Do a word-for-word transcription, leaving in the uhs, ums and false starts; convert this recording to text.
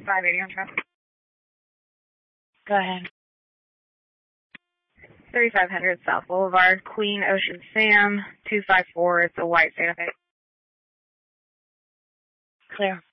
five eighty on traffic. Go ahead. thirty-five hundred South Boulevard, Queen Ocean Sam, two five four. It's a white Santa Fe. Clear.